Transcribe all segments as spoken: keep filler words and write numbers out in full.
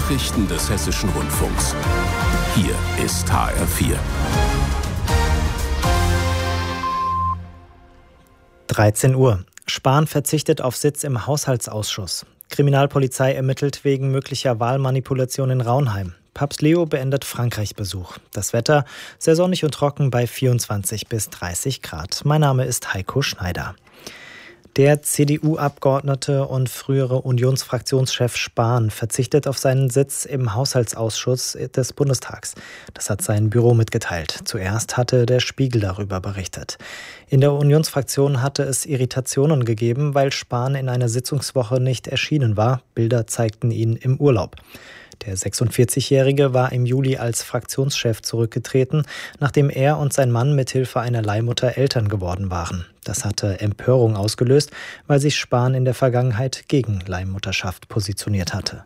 Nachrichten des Hessischen Rundfunks. Hier ist H R vier. dreizehn Uhr. Spahn verzichtet auf Sitz im Haushaltsausschuss. Kriminalpolizei ermittelt wegen möglicher Wahlmanipulation in Raunheim. Papst Leo beendet Frankreich-Besuch. Das Wetter sehr sonnig und trocken bei vierundzwanzig bis dreißig Grad. Mein Name ist Heiko Schneider. Der C D U-Abgeordnete und frühere Unionsfraktionschef Spahn verzichtet auf seinen Sitz im Haushaltsausschuss des Bundestags. Das hat sein Büro mitgeteilt. Zuerst hatte der Spiegel darüber berichtet. In der Unionsfraktion hatte es Irritationen gegeben, weil Spahn in einer Sitzungswoche nicht erschienen war. Bilder zeigten ihn im Urlaub. Der sechsundvierzigjährige war im Juli als Fraktionschef zurückgetreten, nachdem er und sein Mann mithilfe einer Leihmutter Eltern geworden waren. Das hatte Empörung ausgelöst, weil sich Spahn in der Vergangenheit gegen Leihmutterschaft positioniert hatte.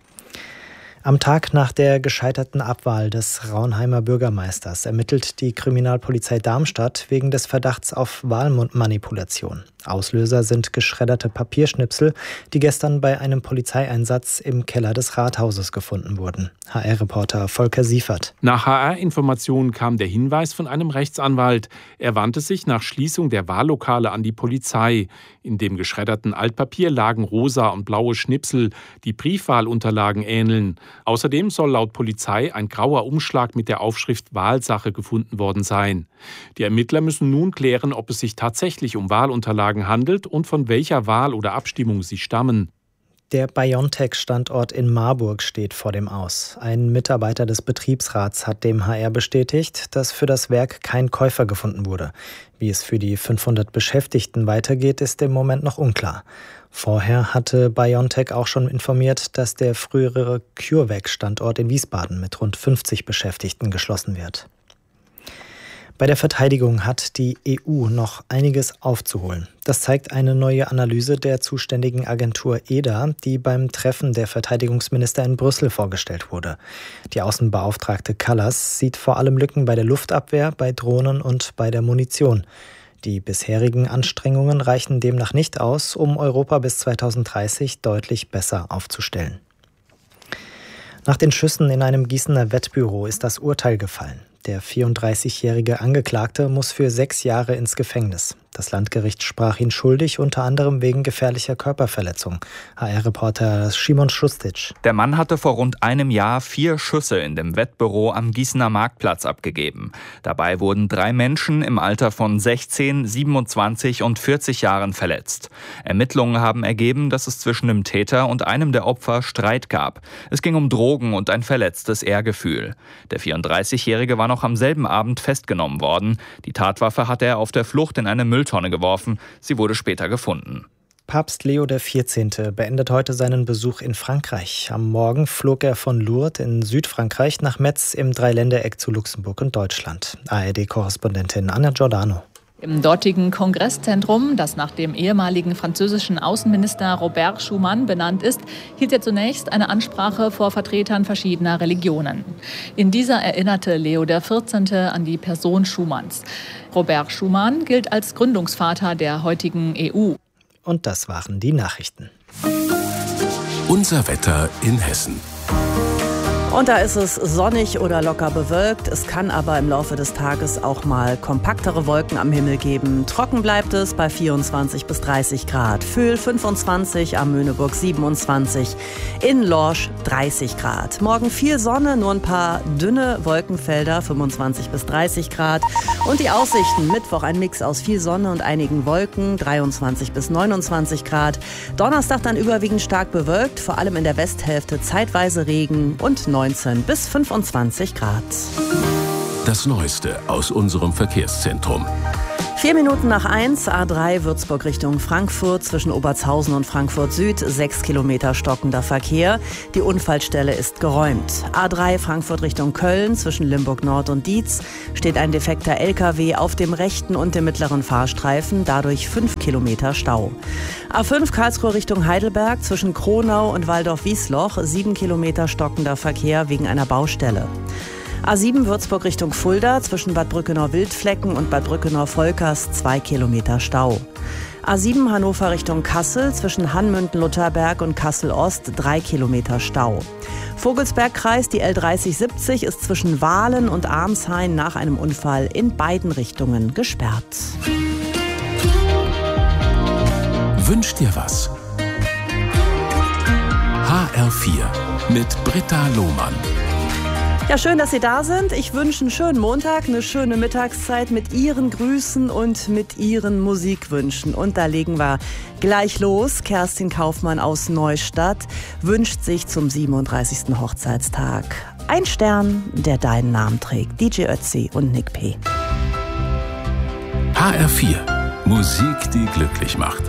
Am Tag nach der gescheiterten Abwahl des Raunheimer Bürgermeisters ermittelt die Kriminalpolizei Darmstadt wegen des Verdachts auf Wahlmanipulation. Auslöser sind geschredderte Papierschnipsel, die gestern bei einem Polizeieinsatz im Keller des Rathauses gefunden wurden. H R-Reporter Volker Siefert. Nach H R-Informationen kam der Hinweis von einem Rechtsanwalt. Er wandte sich nach Schließung der Wahllokale an die Polizei. In dem geschredderten Altpapier lagen rosa und blaue Schnipsel, die Briefwahlunterlagen ähneln. Außerdem soll laut Polizei ein grauer Umschlag mit der Aufschrift Wahlsache gefunden worden sein. Die Ermittler müssen nun klären, ob es sich tatsächlich um Wahlunterlagen handelt und von welcher Wahl oder Abstimmung sie stammen. Der BioNTech-Standort in Marburg steht vor dem Aus. Ein Mitarbeiter des Betriebsrats hat dem H R bestätigt, dass für das Werk kein Käufer gefunden wurde. Wie es für die fünfhundert Beschäftigten weitergeht, ist im Moment noch unklar. Vorher hatte BioNTech auch schon informiert, dass der frühere CureVac-Standort in Wiesbaden mit rund fünfzig Beschäftigten geschlossen wird. Bei der Verteidigung hat die E U noch einiges aufzuholen. Das zeigt eine neue Analyse der zuständigen Agentur E D A, die beim Treffen der Verteidigungsminister in Brüssel vorgestellt wurde. Die Außenbeauftragte Kallas sieht vor allem Lücken bei der Luftabwehr, bei Drohnen und bei der Munition. Die bisherigen Anstrengungen reichen demnach nicht aus, um Europa bis zweitausenddreißig deutlich besser aufzustellen. Nach den Schüssen in einem Gießener Wettbüro ist das Urteil gefallen. Der vierunddreißigjährige Angeklagte muss für sechs Jahre ins Gefängnis. Das Landgericht sprach ihn schuldig, unter anderem wegen gefährlicher Körperverletzung. H R-Reporter Szymon Schustic. Der Mann hatte vor rund einem Jahr vier Schüsse in dem Wettbüro am Gießener Marktplatz abgegeben. Dabei wurden drei Menschen im Alter von sechzehn, siebenundzwanzig und vierzig Jahren verletzt. Ermittlungen haben ergeben, dass es zwischen dem Täter und einem der Opfer Streit gab. Es ging um Drogen und ein verletztes Ehrgefühl. Der vierunddreißigjährige war noch am selben Abend festgenommen worden. Die Tatwaffe hatte er auf der Flucht in eine Mülltonne geworfen. Sie wurde später gefunden. Papst Leo der vierzehnte beendet heute seinen Besuch in Frankreich. Am Morgen flog er von Lourdes in Südfrankreich nach Metz im Dreiländereck zu Luxemburg und Deutschland. A R D-Korrespondentin Anna Giordano. Im dortigen Kongresszentrum, das nach dem ehemaligen französischen Außenminister Robert Schuman benannt ist, hielt er zunächst eine Ansprache vor Vertretern verschiedener Religionen. In dieser erinnerte Leo der vierzehnte an die Person Schumans. Robert Schuman gilt als Gründungsvater der heutigen E U. Und das waren die Nachrichten. Unser Wetter in Hessen. Und da ist es sonnig oder locker bewölkt. Es kann aber im Laufe des Tages auch mal kompaktere Wolken am Himmel geben. Trocken bleibt es bei vierundzwanzig bis dreißig Grad. Föhl fünfundzwanzig, am Möhneburg siebenundzwanzig, in Lorsch dreißig Grad. Morgen viel Sonne, nur ein paar dünne Wolkenfelder, fünfundzwanzig bis dreißig Grad. Und die Aussichten: Mittwoch ein Mix aus viel Sonne und einigen Wolken, dreiundzwanzig bis neunundzwanzig Grad. Donnerstag dann überwiegend stark bewölkt, vor allem in der Westhälfte zeitweise Regen und neunzehn bis fünfundzwanzig Grad. Das Neueste aus unserem Verkehrszentrum. Vier Minuten nach eins, A drei Würzburg Richtung Frankfurt, zwischen Obertshausen und Frankfurt Süd, sechs Kilometer stockender Verkehr. Die Unfallstelle ist geräumt. A drei Frankfurt Richtung Köln, zwischen Limburg Nord und Dietz, steht ein defekter L K W auf dem rechten und dem mittleren Fahrstreifen, dadurch fünf Kilometer Stau. A fünf Karlsruhe Richtung Heidelberg, zwischen Kronau und Waldorf-Wiesloch, sieben Kilometer stockender Verkehr wegen einer Baustelle. A sieben Würzburg Richtung Fulda, zwischen Bad Brückenau-Wildflecken und Bad Brückenau-Volkers, zwei Kilometer Stau. A sieben Hannover Richtung Kassel zwischen Hanmünden-Lutherberg und Kassel-Ost drei Kilometer Stau. Vogelsbergkreis, die L dreißig siebzig ist zwischen Wahlen und Armshain nach einem Unfall in beiden Richtungen gesperrt. Wünsch dir was? H R vier mit Britta Lohmann. Ja, schön, dass Sie da sind. Ich wünsche einen schönen Montag, eine schöne Mittagszeit mit Ihren Grüßen und mit Ihren Musikwünschen. Und da legen wir gleich los. Kerstin Kaufmann aus Neustadt wünscht sich zum siebenunddreißigsten Hochzeitstag ein Stern, der deinen Namen trägt. D J Ötzi und Nick P. H R vier. Musik, die glücklich macht.